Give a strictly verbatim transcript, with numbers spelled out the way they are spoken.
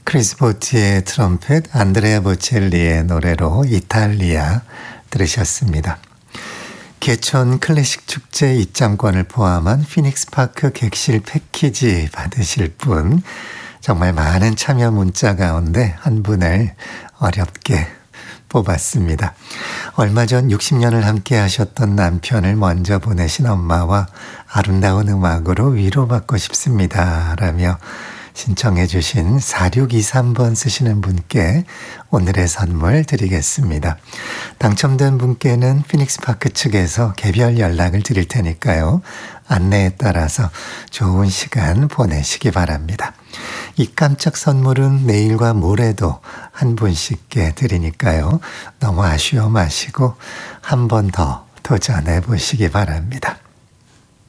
크리스 보티의 트럼펫, 안드레아 보첼리의 노래로 이탈리아 들으셨습니다. 개천 클래식 축제 입장권을 포함한 피닉스 파크 객실 패키지 받으실 분, 정말 많은 참여 문자 가운데 한 분을 어렵게 뽑았습니다. 얼마 전 육십 년을 함께 하셨던 남편을 먼저 보내신 엄마와 아름다운 음악으로 위로받고 싶습니다 라며 신청해 주신 사육이삼 번 쓰시는 분께 오늘의 선물 드리겠습니다. 당첨된 분께는 피닉스 파크 측에서 개별 연락을 드릴 테니까요. 안내에 따라서 좋은 시간 보내시기 바랍니다. 이 깜짝 선물은 내일과 모레도 한 분씩께 드리니까요. 너무 아쉬워 마시고 한 번 더 도전해 보시기 바랍니다.